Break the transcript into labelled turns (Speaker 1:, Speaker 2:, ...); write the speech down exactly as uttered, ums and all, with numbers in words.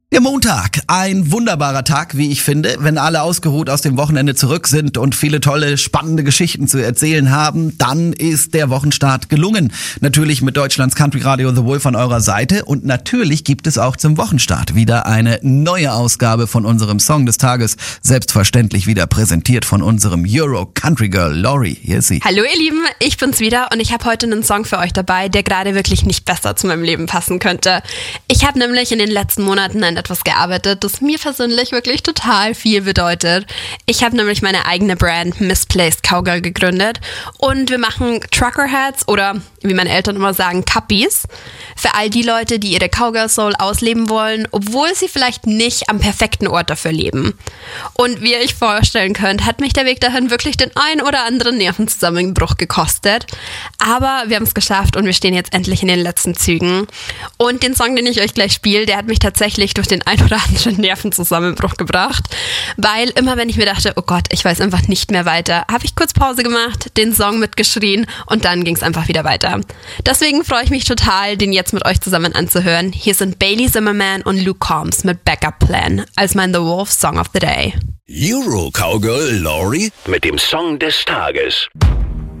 Speaker 1: Der Montag, ein wunderbarer Tag, wie ich finde, wenn alle ausgeruht aus dem Wochenende zurück sind und viele tolle, spannende Geschichten zu erzählen haben, dann ist der Wochenstart gelungen. Natürlich mit Deutschlands Country Radio The Wolf an eurer Seite und natürlich gibt es auch zum Wochenstart wieder eine neue Ausgabe von unserem Song des Tages, selbstverständlich wieder präsentiert von unserem Euro Country Girl Lori. Hier ist sie.
Speaker 2: Hallo ihr Lieben, ich bin's wieder und ich habe heute einen Song für euch dabei, der gerade wirklich nicht besser zu meinem Leben passen könnte. Ich habe nämlich in den letzten Monaten ein etwas gearbeitet, das mir persönlich wirklich total viel bedeutet. Ich habe nämlich meine eigene Brand Misplaced Cowgirl gegründet und wir machen Truckerheads oder wie meine Eltern immer sagen, Cuppies für all die Leute, die ihre Cowgirl Soul ausleben wollen, obwohl sie vielleicht nicht am perfekten Ort dafür leben. Und wie ihr euch vorstellen könnt, hat mich der Weg dahin wirklich den ein oder anderen Nervenzusammenbruch gekostet. Aber wir haben es geschafft und wir stehen jetzt endlich in den letzten Zügen. Und den Song, den ich euch gleich spiele, der hat mich tatsächlich durch den ein oder anderen Nervenzusammenbruch gebracht. Weil immer wenn ich mir dachte, oh Gott, ich weiß einfach nicht mehr weiter, habe ich kurz Pause gemacht, den Song mitgeschrien und dann ging es einfach wieder weiter. Deswegen freue ich mich total, den jetzt mit euch zusammen anzuhören. Hier sind Bailey Zimmerman und Luke Combs mit Backup Plan als mein The Wolf Song of the Day.
Speaker 3: Euro Cowgirl Lori mit dem Song des Tages.